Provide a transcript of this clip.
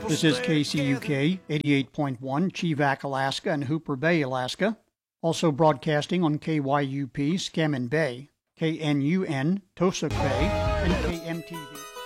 This is KCUK 88.1, Chevak, Alaska, and Hooper Bay, Alaska. Also broadcasting on KYUP, Scammon Bay, KNUN, Tosuk Bay, and KMTV.